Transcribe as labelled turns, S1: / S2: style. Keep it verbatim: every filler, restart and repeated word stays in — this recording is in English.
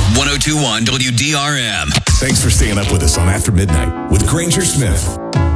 S1: one oh two point one W D R M.
S2: Thanks for staying up with us on After Midnight with Granger Smith.